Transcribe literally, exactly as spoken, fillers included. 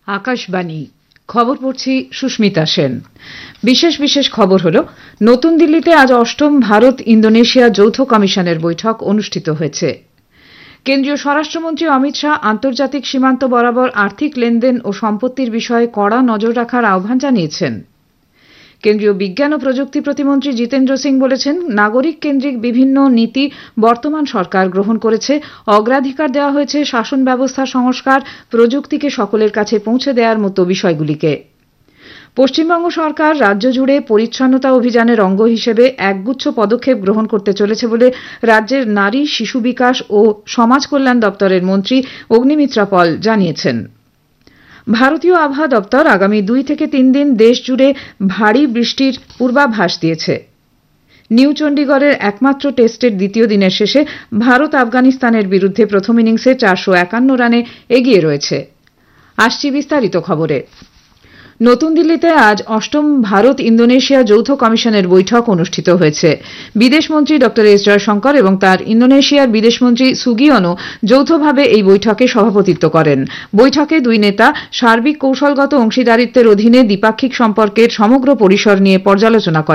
আকাশবাণী খবর পড়ছি সুস্মিতা সেন। বিশেষ বিশেষ খবর হলো, নতুন দিল্লিতে আজ অষ্টম ভারত ইন্দোনেশিয়া যৌথ কমিশনের বৈঠক অনুষ্ঠিত হয়েছে। কেন্দ্রীয় স্বরাষ্ট্রমন্ত্রী অমিত শাহ আন্তর্জাতিক সীমান্ত বরাবর আর্থিক লেনদেন ও সম্পত্তির বিষয়ে কড়া নজর রাখার আহ্বান জানিয়েছেন। কেন্দ্রীয় বিজ্ঞান ও প্রযুক্তি প্রতিমন্ত্রী জিতেন্দ্র সিং বলেছেন, নাগরিক কেন্দ্রিক বিভিন্ন নীতি বর্তমান সরকার গ্রহণ করেছে। অগ্রাধিকার দেওয়া হয়েছে শাসন ব্যবস্থা সংস্কার, প্রযুক্তিকে সকলের কাছে পৌঁছে দেওয়ার মতো বিষয়গুলিকে। পশ্চিমবঙ্গ সরকার রাজ্য জুড়ে পরিচ্ছন্নতা অভিযানের অঙ্গ হিসেবে একগুচ্ছ পদক্ষেপ গ্রহণ করতে চলেছে বলে রাজ্যের নারী, শিশু বিকাশ ও সমাজ কল্যাণ দপ্তরের মন্ত্রী অগ্নিমিত্রা পল জানিয়েছেন। ভারতীয় আবহাওয়া দপ্তর আগামী দুই থেকে তিন দিন দেশ জুড়ে ভারী বৃষ্টির পূর্বাভাস দিয়েছে। নিউ চণ্ডীগড়ের একমাত্র টেস্টের দ্বিতীয় দিনের শেষে ভারত আফগানিস্তানের বিরুদ্ধে প্রথম ইনিংসে চারশো একান্ন রানে এগিয়ে রয়েছে। আসছি বিস্তারিত খবরে। নতুন দিল্লিতে আজ অষ্টম ভারত ইন্দোনেশিয়া যৌথ কমিশনের বৈঠক অনুষ্ঠিত হয়েছে। বিদেশমন্ত্রী ড এস জয়শঙ্কর এবং তার ইন্দোনেশিয়ার বিদেশমন্ত্রী সুগিওনো যৌথভাবে এই বৈঠকে সভাপতিত্ব করেন। বৈঠকে দুই নেতা সার্বিক কৌশলগত অংশীদারিত্বের অধীনে দ্বিপাক্ষিক সম্পর্কের সমগ্র পরিসর নিয়ে পর্যালোচনা করেন।